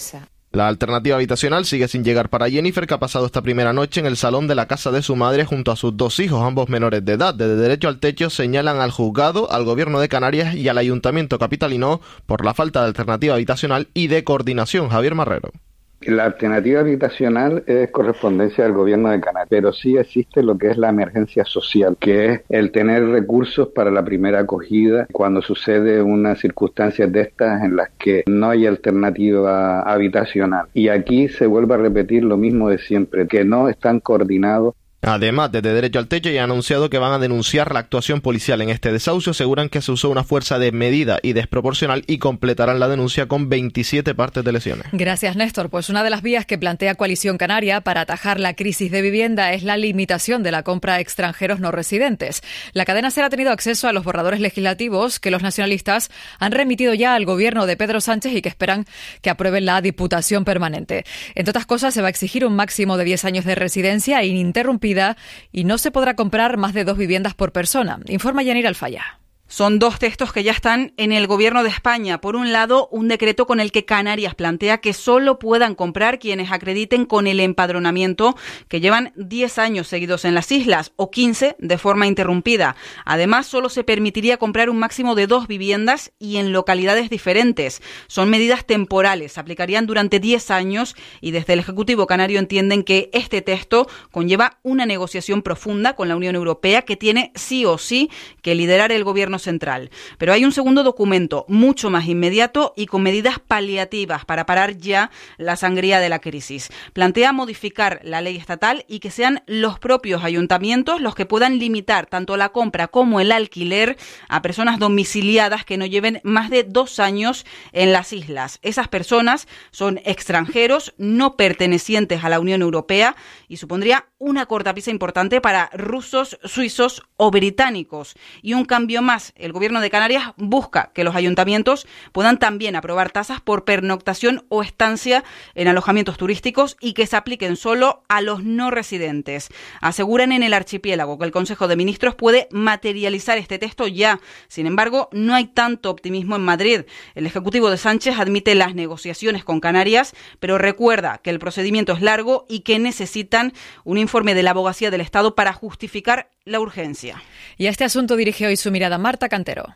[SPEAKER 21] La alternativa habitacional sigue sin llegar para Jennifer, que ha pasado esta primera noche en el salón de la casa de su madre junto a sus 2 hijos, ambos menores de edad. Desde Derecho al Techo señalan al juzgado, al Gobierno de Canarias y al Ayuntamiento capitalino por la falta de alternativa habitacional y de coordinación. Javier Marrero.
[SPEAKER 2] La alternativa habitacional es correspondencia del Gobierno de Canarias, pero sí existe lo que es la emergencia social, que es el tener recursos para la primera acogida cuando sucede una circunstancia de estas en las que no hay alternativa habitacional. Y aquí se vuelve a repetir lo mismo de siempre, que no están coordinados.
[SPEAKER 21] Además, desde Derecho al Techo ya han anunciado que van a denunciar la actuación policial en este desahucio. Aseguran que se usó una fuerza desmedida y desproporcional y completarán la denuncia con 27 partes de lesiones.
[SPEAKER 14] Gracias, Néstor. Pues una de las vías que plantea Coalición Canaria para atajar la crisis de vivienda es la limitación de la compra a extranjeros no residentes. La cadena SER ha tenido acceso a los borradores legislativos que los nacionalistas han remitido ya al gobierno de Pedro Sánchez y que esperan que aprueben la Diputación Permanente. Entre otras cosas, se va a exigir un máximo de 10 años de residencia ininterrumpida y no se podrá comprar más de 2 viviendas por persona. Informa Yanira Alfaya.
[SPEAKER 3] Son 2 textos que ya están en el Gobierno de España. Por un lado, un decreto con el que Canarias plantea que solo puedan comprar quienes acrediten con el empadronamiento que llevan 10 años seguidos en las islas o 15 de forma interrumpida. Además, solo se permitiría comprar un máximo de 2 viviendas y en localidades diferentes. Son medidas temporales, se aplicarían durante 10 años y desde el Ejecutivo canario entienden que este texto conlleva una negociación profunda con la Unión Europea que tiene sí o sí que liderar el Gobierno central. Pero hay un segundo documento mucho más inmediato y con medidas paliativas para parar ya la sangría de la crisis. Plantea modificar la ley estatal y que sean los propios ayuntamientos los que puedan limitar tanto la compra como el alquiler a personas domiciliadas que no lleven más de 2 años en las islas. Esas personas son extranjeros no pertenecientes a la Unión Europea y supondría una cortapisa importante para rusos, suizos o británicos. Y un cambio más, el Gobierno de Canarias busca que los ayuntamientos puedan también aprobar tasas por pernoctación o estancia en alojamientos turísticos y que se apliquen solo a los no residentes. Aseguran en el archipiélago que el Consejo de Ministros puede materializar este texto ya. Sin embargo, no hay tanto optimismo en Madrid. El Ejecutivo de Sánchez admite las negociaciones con Canarias, pero recuerda que el procedimiento es largo y que necesitan un informe de la Abogacía del Estado para justificar la urgencia.
[SPEAKER 14] Y a este asunto dirige hoy su mirada Marta Cantero.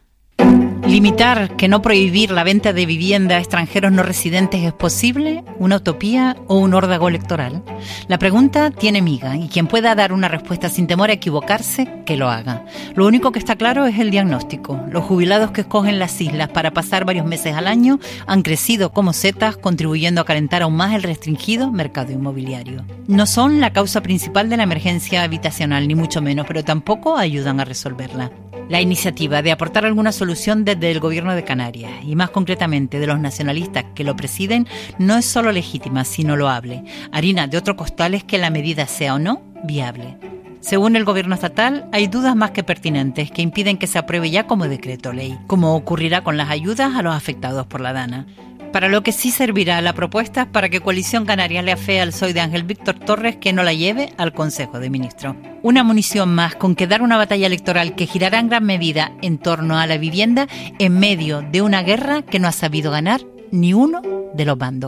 [SPEAKER 23] ¿Limitar, que no prohibir la venta de vivienda a extranjeros no residentes es posible, una utopía o un órdago electoral? La pregunta tiene miga y quien pueda dar una respuesta sin temor a equivocarse, que lo haga. Lo único que está claro es el diagnóstico. Los jubilados que escogen las islas para pasar varios meses al año han crecido como setas, contribuyendo a calentar aún más el restringido mercado inmobiliario. No son la causa principal de la emergencia habitacional, ni mucho menos, pero tampoco ayudan a resolverla. La iniciativa de aportar alguna solución desde el Gobierno de Canarias, y más concretamente de los nacionalistas que lo presiden, no es solo legítima, sino loable. Harina de otro costal es que la medida sea o no viable. Según el Gobierno estatal, hay dudas más que pertinentes que impiden que se apruebe ya como decreto ley, como ocurrirá con las ayudas a los afectados por la DANA. Para lo que sí servirá la propuesta es para que Coalición Canaria le afee al PSOE de Ángel Víctor Torres que no la lleve al Consejo de Ministros. Una munición más con que dar una batalla electoral que girará en gran medida en torno a la vivienda en medio de una guerra que no ha sabido ganar ni uno de los bandos.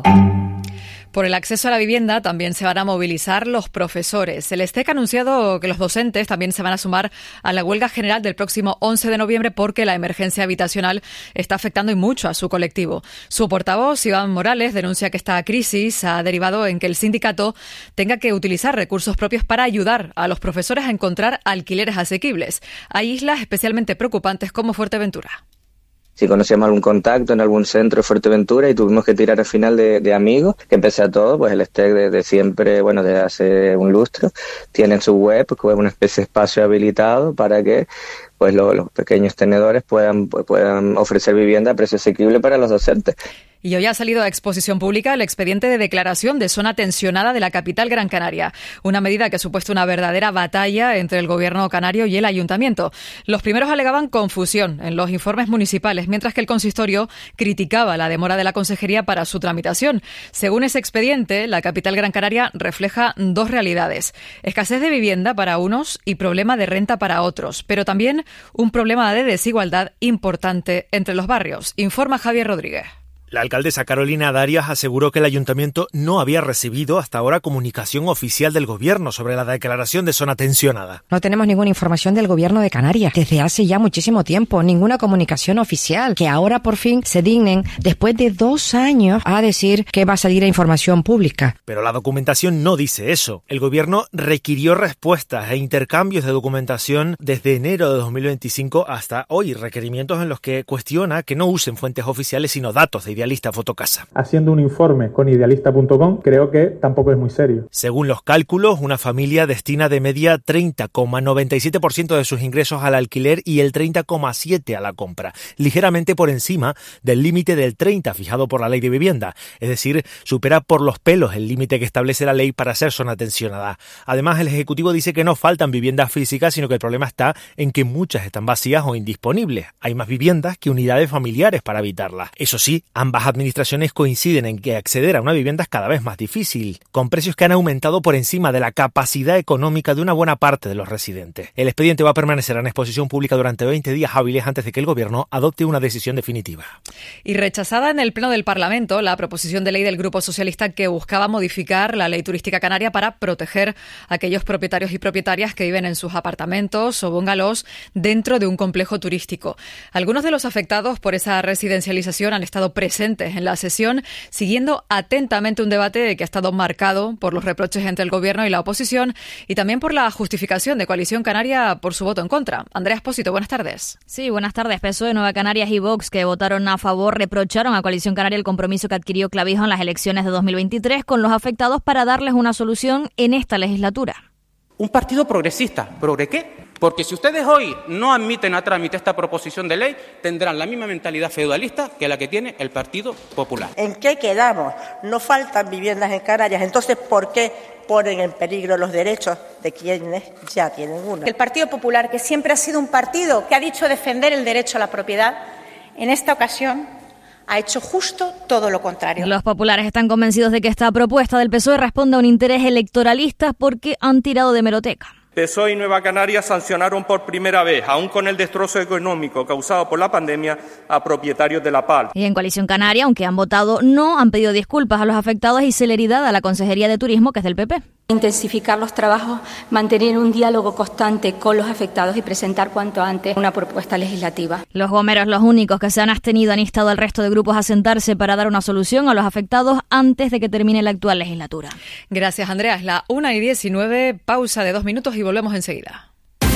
[SPEAKER 14] Por el acceso a la vivienda también se van a movilizar los profesores. El STEC ha anunciado que los docentes también se van a sumar a la huelga general del próximo 11 de noviembre porque la emergencia habitacional está afectando y mucho a su colectivo. Su portavoz, Iván Morales, denuncia que esta crisis ha derivado en que el sindicato tenga que utilizar recursos propios para ayudar a los profesores a encontrar alquileres asequibles. Hay islas especialmente preocupantes como Fuerteventura.
[SPEAKER 24] Si conocíamos algún contacto en algún centro de Fuerteventura y tuvimos que tirar al final de amigos, que pese a todo, pues el STEC desde siempre, bueno, desde hace un lustro, tiene en su web pues una especie de espacio habilitado para que pues los pequeños tenedores puedan ofrecer vivienda a precio asequible para los docentes.
[SPEAKER 14] Y hoy ha salido a exposición pública el expediente de declaración de zona tensionada de la capital Gran Canaria, una medida que ha supuesto una verdadera batalla entre el gobierno canario y el ayuntamiento. Los primeros alegaban confusión en los informes municipales, mientras que el consistorio criticaba la demora de la consejería para su tramitación. Según ese expediente, la capital Gran Canaria refleja 2 realidades: escasez de vivienda para unos y problema de renta para otros, pero también un problema de desigualdad importante entre los barrios, informa Javier Rodríguez.
[SPEAKER 1] La alcaldesa Carolina Darias aseguró que el ayuntamiento no había recibido hasta ahora comunicación oficial del gobierno sobre la declaración de zona tensionada.
[SPEAKER 4] No tenemos ninguna información del gobierno de Canarias desde hace ya muchísimo tiempo, ninguna comunicación oficial. Que ahora por fin se dignen, después de 2 años, a decir que va a salir a información pública.
[SPEAKER 1] Pero la documentación no dice eso. El gobierno requirió respuestas e intercambios de documentación desde enero de 2025 hasta hoy, requerimientos en los que cuestiona que no usen fuentes oficiales sino datos de Idealista Fotocasa.
[SPEAKER 5] Haciendo un informe con idealista.com, creo que tampoco es muy serio.
[SPEAKER 1] Según los cálculos, una familia destina de media 30,97% de sus ingresos al alquiler y el 30,7% a la compra, ligeramente por encima del límite del 30% fijado por la Ley de Vivienda, es decir, supera por los pelos el límite que establece la ley para ser zona tensionada. Además, el Ejecutivo dice que no faltan viviendas físicas, sino que el problema está en que muchas están vacías o indisponibles. Hay más viviendas que unidades familiares para habitarlas. Eso sí, ambas administraciones coinciden en que acceder a una vivienda es cada vez más difícil, con precios que han aumentado por encima de la capacidad económica de una buena parte de los residentes. El expediente va a permanecer en exposición pública durante 20 días hábiles antes de que el Gobierno adopte una decisión definitiva.
[SPEAKER 14] Y rechazada en el Pleno del Parlamento la proposición de ley del Grupo Socialista que buscaba modificar la ley turística canaria para proteger a aquellos propietarios y propietarias que viven en sus apartamentos o bungalows dentro de un complejo turístico. Algunos de los afectados por esa residencialización han estado presentes en la sesión, siguiendo atentamente un debate que ha estado marcado por los reproches entre el Gobierno y la oposición y también por la justificación de Coalición Canaria por su voto en contra. Andrea Espósito, buenas tardes.
[SPEAKER 8] Sí, buenas tardes. PSOE, Nueva Canarias y Vox, que votaron a favor, reprocharon a Coalición Canaria el compromiso que adquirió Clavijo en las elecciones de 2023 con los afectados para darles una solución en esta legislatura.
[SPEAKER 25] Un partido progresista. ¿Progre qué? Porque si ustedes hoy no admiten a trámite esta proposición de ley, tendrán la misma mentalidad feudalista que la que tiene el Partido Popular.
[SPEAKER 26] ¿En qué quedamos? No faltan viviendas en Canarias. Entonces, ¿por qué ponen en peligro los derechos de quienes ya tienen una?
[SPEAKER 27] El Partido Popular, que siempre ha sido un partido que ha dicho defender el derecho a la propiedad, en esta ocasión ha hecho justo todo lo contrario.
[SPEAKER 8] Los populares están convencidos de que esta propuesta del PSOE responde a un interés electoralista porque han tirado de hemeroteca.
[SPEAKER 28] PSOE y Nueva Canarias sancionaron por primera vez, aún con el destrozo económico causado por la pandemia, a propietarios de la PAL.
[SPEAKER 8] Y en Coalición Canaria, aunque han votado no, han pedido disculpas a los afectados y celeridad a la Consejería de Turismo, que es del PP.
[SPEAKER 27] Intensificar los trabajos, mantener un diálogo constante con los afectados y presentar cuanto antes una propuesta legislativa.
[SPEAKER 8] Los gomeros, los únicos que se han abstenido, han instado al resto de grupos a sentarse para dar una solución a los afectados antes de que termine la actual legislatura.
[SPEAKER 14] Gracias, Andrea. Es la 1:19, pausa de 2 minutos y volvemos enseguida.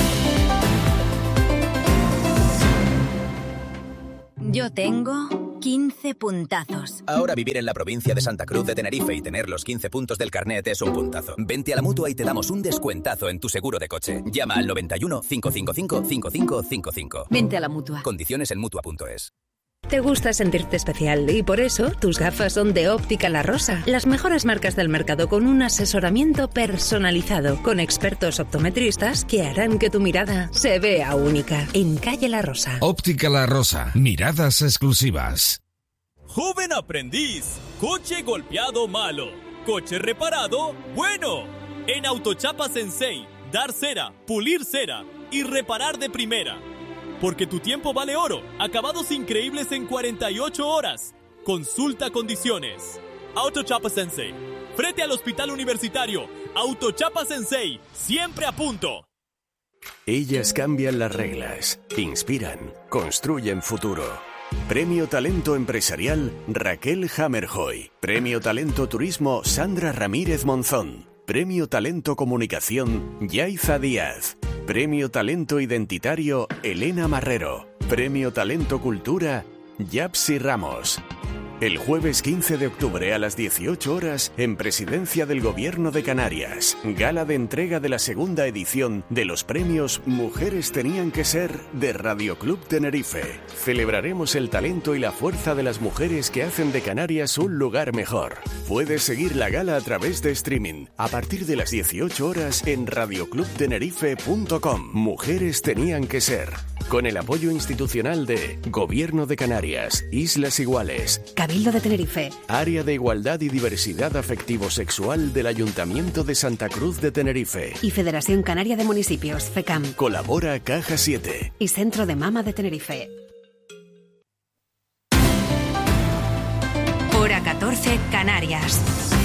[SPEAKER 6] Yo tengo 15 puntazos.
[SPEAKER 29] Ahora vivir en la provincia de Santa Cruz de Tenerife y tener los 15 puntos del carnet es un puntazo. Vente a la Mutua y te damos un descuentazo en tu seguro de coche. Llama al 91 555 5555.
[SPEAKER 6] Vente a la Mutua.
[SPEAKER 29] Condiciones en Mutua.es.
[SPEAKER 6] Te gusta sentirte especial y por eso tus gafas son de Óptica La Rosa. Las mejores marcas del mercado con un asesoramiento personalizado con expertos optometristas que harán que tu mirada se vea única. En Calle La Rosa.
[SPEAKER 30] Óptica La Rosa. Miradas exclusivas.
[SPEAKER 31] Joven aprendiz. Coche golpeado malo. Coche reparado bueno. En Autochapa Sensei. Dar cera, pulir cera y reparar de primera. Porque tu tiempo vale oro. Acabados increíbles en 48 horas. Consulta condiciones. Autochapa Sensei. Frente al Hospital Universitario. Autochapa Sensei. Siempre a punto.
[SPEAKER 32] Ellas cambian las reglas. Inspiran. Construyen futuro. Premio Talento Empresarial Raquel Hammerhoy. Premio Talento Turismo Sandra Ramírez Monzón. Premio Talento Comunicación Yaiza Díaz. Premio Talento Identitario Elena Marrero. Premio Talento Cultura Yapsi Ramos. El jueves 15 de octubre a las 18 horas en Presidencia del Gobierno de Canarias. Gala de entrega de la segunda edición de los premios Mujeres Tenían que Ser de Radio Club Tenerife. Celebraremos el talento y la fuerza de las mujeres que hacen de Canarias un lugar mejor. Puedes seguir la gala a través de streaming a partir de las 18 horas en radioclubtenerife.com. Mujeres Tenían que Ser. Con el apoyo institucional de Gobierno de Canarias, Islas Iguales,
[SPEAKER 6] Cabildo de Tenerife,
[SPEAKER 32] Área de Igualdad y Diversidad Afectivo-Sexual del Ayuntamiento de Santa Cruz de Tenerife
[SPEAKER 6] y Federación Canaria de Municipios, FECAM.
[SPEAKER 32] Colabora Caja 7
[SPEAKER 6] y Centro de Mama de Tenerife. Hora 14, Canarias.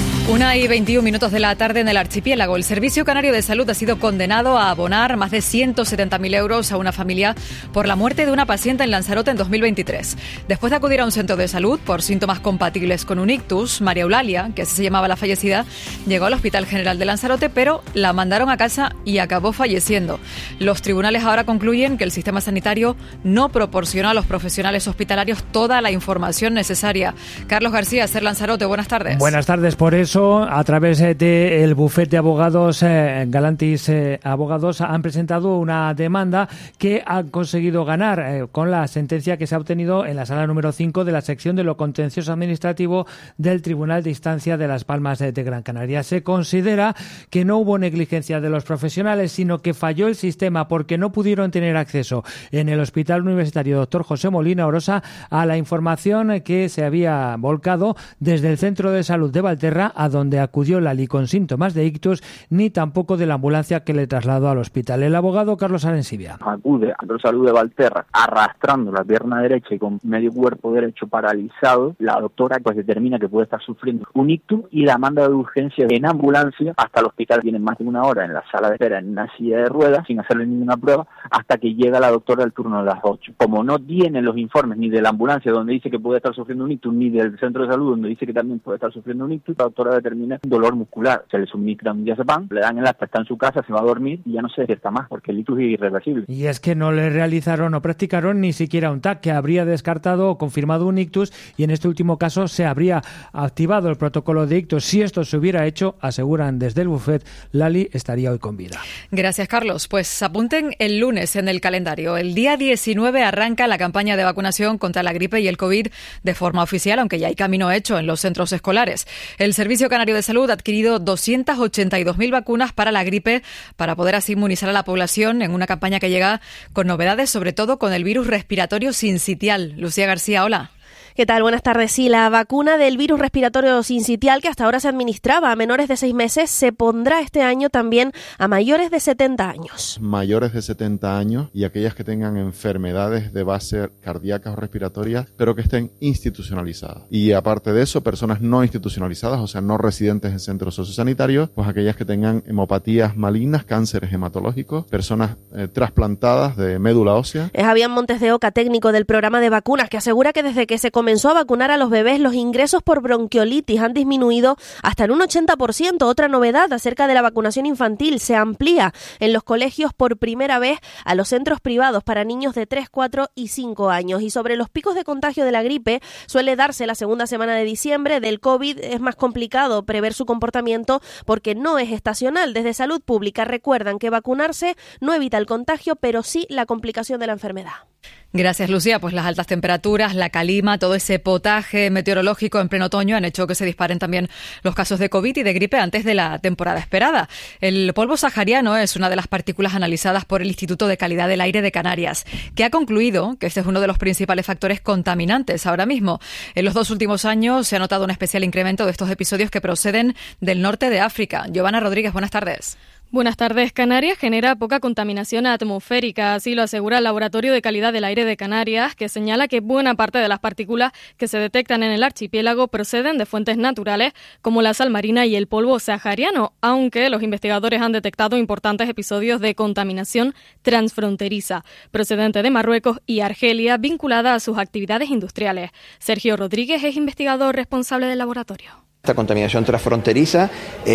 [SPEAKER 14] 1:21 de la tarde en el archipiélago. El Servicio Canario de Salud ha sido condenado a abonar más de 170.000 euros a una familia por la muerte de una paciente en Lanzarote en 2023. Después de acudir a un centro de salud por síntomas compatibles con un ictus, María Eulalia, que así se llamaba la fallecida, llegó al Hospital General de Lanzarote, pero la mandaron a casa y acabó falleciendo. Los tribunales ahora concluyen que el sistema sanitario no proporcionó a los profesionales hospitalarios toda la información necesaria. Carlos García, SER Lanzarote, buenas tardes.
[SPEAKER 7] Buenas tardes. Por eso, a través del bufete de abogados, Galantis Abogados, han presentado una demanda que han conseguido ganar con la sentencia que se ha obtenido en la sala número 5 de la sección de lo contencioso administrativo del Tribunal de Instancia de Las Palmas de Gran Canaria. Se considera que no hubo negligencia de los profesionales, sino que falló el sistema porque no pudieron tener acceso en el Hospital Universitario Dr. José Molina Orosa a la información que se había volcado desde el Centro de Salud de Valterra, a donde acudió Lali con síntomas de ictus, ni tampoco de la ambulancia que le trasladó al hospital. El abogado Carlos Arencibia.
[SPEAKER 9] Acude al Centro de Salud de Valterra arrastrando la pierna derecha y con medio cuerpo derecho paralizado. La doctora pues determina que puede estar sufriendo un ictus y la manda de urgencia en ambulancia hasta el hospital. Tienen más de una hora en la sala de espera en una silla de ruedas sin hacerle ninguna prueba hasta que llega la doctora al turno de las 8. Como no tiene los informes ni de la ambulancia donde dice que puede estar sufriendo un ictus, ni del centro de salud donde dice que también puede estar sufriendo un ictus, la doctora determina un dolor muscular. Se le suministra un diazepam, le dan el alta, está en su casa, se va a dormir y ya no se despierta más porque el ictus es irreversible.
[SPEAKER 7] Y es que no le realizaron o practicaron ni siquiera un TAC, que habría descartado o confirmado un ictus, y en este último caso se habría activado el protocolo de ictus. Si esto se hubiera hecho, aseguran desde el bufet, Lali estaría hoy con vida.
[SPEAKER 14] Gracias, Carlos. Pues apunten el lunes en el calendario. El día 19 arranca la campaña de vacunación contra la gripe y el COVID de forma oficial, aunque ya hay camino hecho en los centros escolares. El Servicio Canario de Salud ha adquirido 282.000 vacunas para la gripe para poder así inmunizar a la población en una campaña que llega con novedades, sobre todo con el virus respiratorio sincitial. Lucía García, hola.
[SPEAKER 10] ¿Qué tal? Buenas tardes. Sí, la vacuna del virus respiratorio sincitial, que hasta ahora se administraba a menores de 6 meses, se pondrá este año también a mayores de 70 años.
[SPEAKER 11] Mayores de 70 años y aquellas que tengan enfermedades de base cardíacas o respiratorias, pero que estén institucionalizadas. Y aparte de eso, personas no institucionalizadas, o sea, no residentes en centros sociosanitarios, pues aquellas que tengan hemopatías malignas, cánceres hematológicos, personas trasplantadas de médula ósea.
[SPEAKER 10] Es Javier Montes de Oca, técnico del programa de vacunas, que asegura que desde que se comenzó a vacunar a los bebés, los ingresos por bronquiolitis han disminuido hasta en un 80%. Otra novedad acerca de la vacunación infantil: se amplía en los colegios por primera vez a los centros privados para niños de 3, 4 y 5 años. Y sobre los picos de contagio de la gripe, suele darse la segunda semana de diciembre. Del COVID es más complicado prever su comportamiento porque no es estacional. Desde Salud Pública recuerdan que vacunarse no evita el contagio, pero sí la complicación de la enfermedad.
[SPEAKER 14] Gracias, Lucía. Pues las altas temperaturas, la calima, todo ese potaje meteorológico en pleno otoño han hecho que se disparen también los casos de COVID y de gripe antes de la temporada esperada. El polvo sahariano es una de las partículas analizadas por el Instituto de Calidad del Aire de Canarias, que ha concluido que este es uno de los principales factores contaminantes ahora mismo. En los 2 últimos años se ha notado un especial incremento de estos episodios que proceden del norte de África. Giovanna Rodríguez, buenas tardes.
[SPEAKER 12] Buenas tardes. Canarias genera poca contaminación atmosférica, así lo asegura el Laboratorio de Calidad del Aire de Canarias, que señala que buena parte de las partículas que se detectan en el archipiélago proceden de fuentes naturales como la sal marina y el polvo sahariano, aunque los investigadores han detectado importantes episodios de contaminación transfronteriza, procedente de Marruecos y Argelia, vinculada a sus actividades industriales. Sergio Rodríguez es investigador responsable del laboratorio.
[SPEAKER 13] Esta contaminación transfronteriza,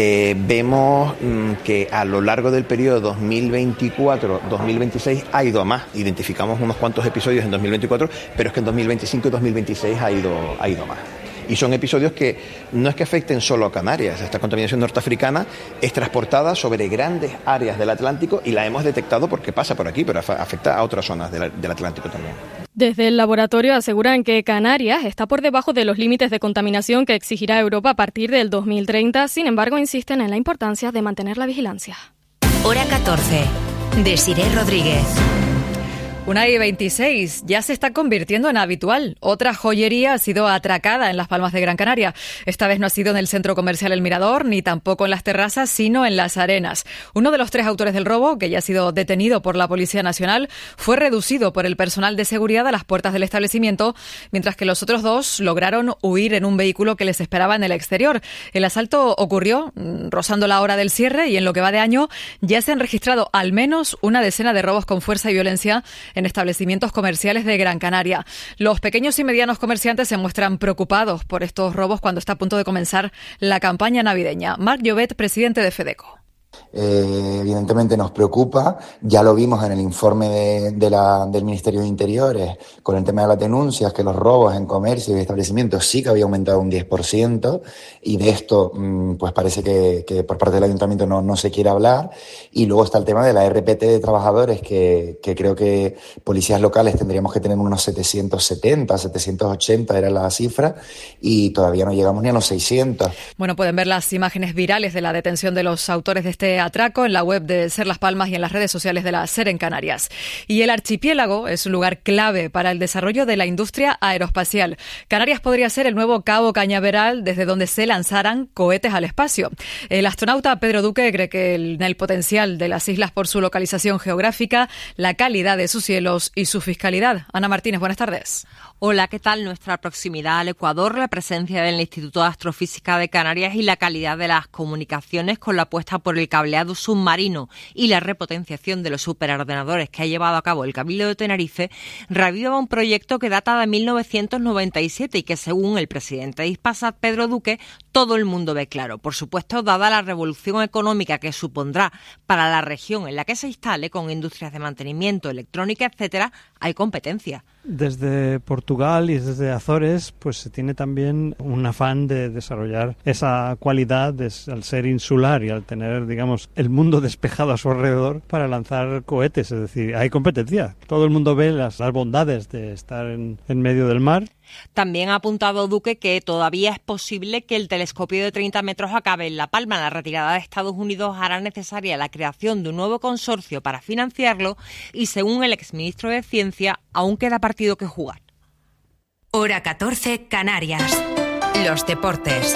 [SPEAKER 13] vemos que a lo largo del periodo 2024-2026 ha ido a más. Identificamos unos cuantos episodios en 2024, pero es que en 2025 y 2026 ha ido más. Y son episodios que no es que afecten solo a Canarias. Esta contaminación norteafricana es transportada sobre grandes áreas del Atlántico y la hemos detectado porque pasa por aquí, pero afecta a otras zonas del Atlántico también.
[SPEAKER 12] Desde el laboratorio aseguran que Canarias está por debajo de los límites de contaminación que exigirá Europa a partir del 2030. Sin embargo, insisten en la importancia de mantener la vigilancia.
[SPEAKER 6] Hora 14. Desiree Rodríguez.
[SPEAKER 14] 1:26 ya se está convirtiendo en habitual. Otra joyería ha sido atracada en Las Palmas de Gran Canaria. Esta vez no ha sido en el centro comercial El Mirador, ni tampoco en las terrazas, sino en Las Arenas. Uno de los 3 autores del robo, que ya ha sido detenido por la Policía Nacional, fue reducido por el personal de seguridad a las puertas del establecimiento, mientras que los otros 2 lograron huir en un vehículo que les esperaba en el exterior. El asalto ocurrió rozando la hora del cierre y en lo que va de año ya se han registrado al menos una decena de robos con fuerza y violencia en establecimientos comerciales de Gran Canaria. Los pequeños y medianos comerciantes se muestran preocupados por estos robos cuando está a punto de comenzar la campaña navideña. Marc Llobet, presidente de FEDECO.
[SPEAKER 2] Evidentemente nos preocupa, ya lo vimos en el informe del Ministerio de Interiores con el tema de las denuncias, que los robos en comercio y establecimientos sí que había aumentado un 10%, y de esto pues parece que por parte del Ayuntamiento no se quiere hablar. Y luego está el tema de la RPT de trabajadores, que creo que policías locales tendríamos que tener unos 770, 780 era la cifra, y todavía no llegamos ni a los 600.
[SPEAKER 14] Bueno, pueden ver las imágenes virales de la detención de los autores de este atraco en la web de SER Las Palmas y en las redes sociales de la SER en Canarias. Y el archipiélago es un lugar clave para el desarrollo de la industria aeroespacial. Canarias podría ser el nuevo Cabo Cañaveral desde donde se lanzaran cohetes al espacio. El astronauta Pedro Duque cree que en el potencial de las islas por su localización geográfica, la calidad de sus cielos y su fiscalidad. Ana Martínez, buenas tardes.
[SPEAKER 3] Hola, ¿qué tal? Nuestra proximidad al Ecuador, la presencia del Instituto de Astrofísica de Canarias y la calidad de las comunicaciones con la apuesta por el cableado submarino y la repotenciación de los superordenadores que ha llevado a cabo el Cabildo de Tenerife reaviva un proyecto que data de 1997 y que, según el presidente de Hispasat, Pedro Duque, todo el mundo ve claro. Por supuesto, dada la revolución económica que supondrá para la región en la que se instale, con industrias de mantenimiento, electrónica, etcétera, hay competencia.
[SPEAKER 15] Desde Portugal y desde Azores, pues se tiene también un afán de desarrollar esa cualidad al ser insular y al tener, digamos, el mundo despejado a su alrededor para lanzar cohetes. Es decir, hay competencia. Todo el mundo ve las bondades de estar en medio del mar.
[SPEAKER 3] También ha apuntado Duque que todavía es posible que el telescopio de 30 metros acabe en La Palma. La retirada de Estados Unidos hará necesaria la creación de un nuevo consorcio para financiarlo y, según el exministro de Ciencia, aún queda partido que jugar.
[SPEAKER 6] Hora 14, Canarias. Los deportes.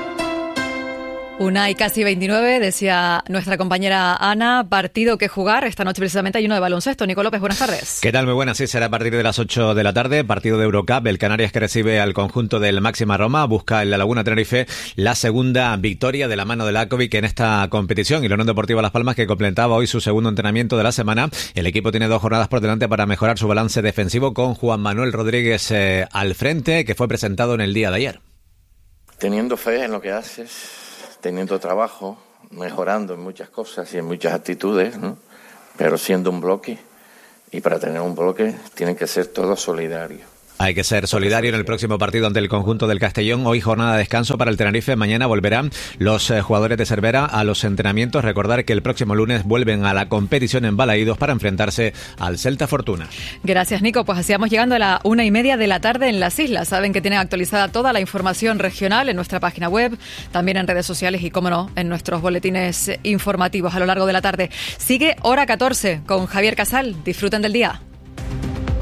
[SPEAKER 14] 1:29, decía nuestra compañera Ana, partido que jugar. Esta noche precisamente hay uno de baloncesto. Nico López, buenas tardes.
[SPEAKER 16] ¿Qué tal? Muy buenas. Sí, será a partir de las 8 de la tarde, partido de Eurocup. El Canarias, que recibe al conjunto del Máxima Roma, busca en la Laguna Tenerife la segunda victoria de la mano de Lakovic en esta competición. Y la Unión Deportiva Las Palmas, que completaba hoy su segundo entrenamiento de la semana. El equipo tiene 2 jornadas por delante para mejorar su balance defensivo, con Juan Manuel Rodríguez al frente, que fue presentado en el día de ayer.
[SPEAKER 17] Teniendo fe en lo que haces, teniendo trabajo, mejorando en muchas cosas y en muchas actitudes, ¿no? Pero siendo un bloque, y para tener un bloque tienen que ser todos solidarios.
[SPEAKER 16] Hay que ser solidario en el próximo partido ante el conjunto del Castellón. Hoy jornada de descanso para el Tenerife. Mañana volverán los jugadores de Cervera a los entrenamientos. Recordar que el próximo lunes vuelven a la competición en Balaídos para enfrentarse al Celta Fortuna.
[SPEAKER 14] Gracias, Nico. Pues así vamos llegando a la 1:30 de la tarde en las islas. Saben que tienen actualizada toda la información regional en nuestra página web, también en redes sociales y, cómo no, en nuestros boletines informativos a lo largo de la tarde. Sigue Hora 14 con Javier Casal. Disfruten del día.